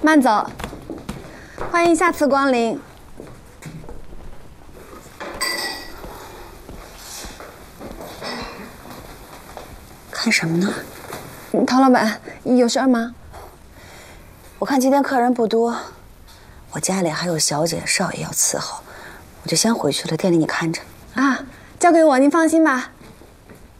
慢走，欢迎下次光临。 看什么呢？ 陶老板，有事儿吗？ 我看今天客人不多，我家里还有小姐、少爷要伺候，我就先回去了。店里你看着。 啊，交给我，您放心吧。